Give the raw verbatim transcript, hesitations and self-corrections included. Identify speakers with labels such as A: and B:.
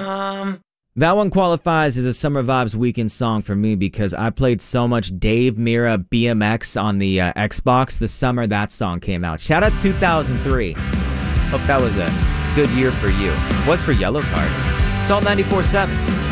A: Um...
B: That one qualifies as a Summer Vibes weekend song for me because I played so much Dave Mirra B M X on the uh, Xbox the summer that song came out. Shout out two thousand three. Hope that was a good year for you. It was for Yellowcard. It's all ninety-four seven.